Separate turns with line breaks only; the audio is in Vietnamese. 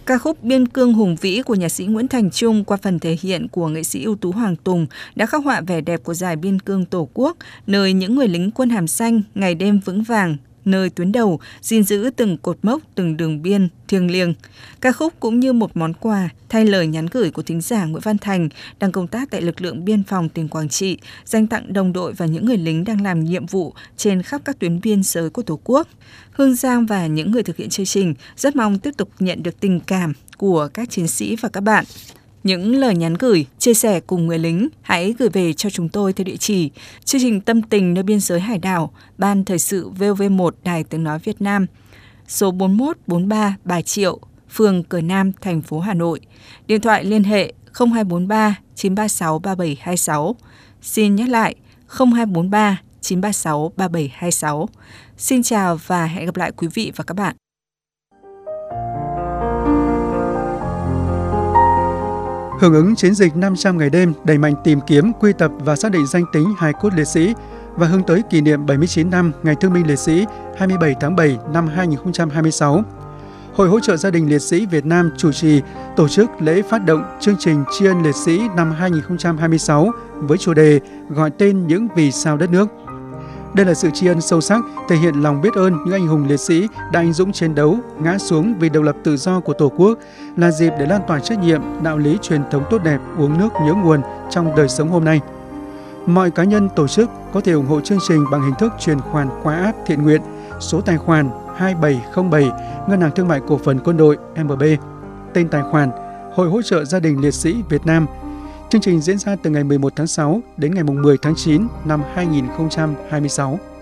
Ca khúc Biên cương hùng vĩ của nhạc sĩ Nguyễn Thành Trung qua phần thể hiện của nghệ sĩ ưu tú Hoàng Tùng đã khắc họa vẻ đẹp của dải biên cương Tổ quốc, nơi những người lính quân hàm xanh ngày đêm vững vàng, nơi tuyến đầu gìn giữ từng cột mốc, từng đường biên thiêng liêng. Ca khúc cũng như một món quà thay lời nhắn gửi của thính giả Nguyễn Văn Thành đang công tác tại lực lượng biên phòng tỉnh Quảng Trị, dành tặng đồng đội và những người lính đang làm nhiệm vụ trên khắp các tuyến biên giới của Tổ quốc. Hương Giang và những người thực hiện chương trình rất mong tiếp tục nhận được tình cảm của các chiến sĩ và các bạn. Những lời nhắn gửi, chia sẻ cùng người lính hãy gửi về cho chúng tôi theo địa chỉ chương trình Tâm tình nơi biên giới hải đảo, Ban Thời sự VOV1 Đài Tiếng nói Việt Nam, số 4143 Bà Triệu, phường Cửa Nam, thành phố Hà Nội. Điện thoại liên hệ 0243 936 3726. Xin nhắc lại 0243 936 3726. Xin chào và hẹn gặp lại quý vị và các bạn.
Hưởng ứng chiến dịch 500 ngày đêm đẩy mạnh tìm kiếm, quy tập và xác định danh tính hài cốt liệt sĩ và hướng tới kỷ niệm 79 năm Ngày Thương binh Liệt sĩ 27 tháng 7 năm 2026, Hội hỗ trợ gia đình liệt sĩ Việt Nam chủ trì tổ chức lễ phát động chương trình tri ân liệt sĩ năm 2026 với chủ đề gọi tên những vì sao đất nước. Đây là sự tri ân sâu sắc, thể hiện lòng biết ơn những anh hùng liệt sĩ đã anh dũng chiến đấu, ngã xuống vì độc lập tự do của Tổ quốc, là dịp để lan tỏa trách nhiệm, đạo lý truyền thống tốt đẹp uống nước nhớ nguồn trong đời sống hôm nay. Mọi cá nhân, tổ chức có thể ủng hộ chương trình bằng hình thức chuyển khoản qua app thiện nguyện, số tài khoản 2707 Ngân hàng Thương mại Cổ phần Quân đội MB, tên tài khoản Hội hỗ trợ gia đình liệt sĩ Việt Nam. Chương trình diễn ra từ ngày 11 tháng 6 đến ngày 10 tháng 9 năm 2026.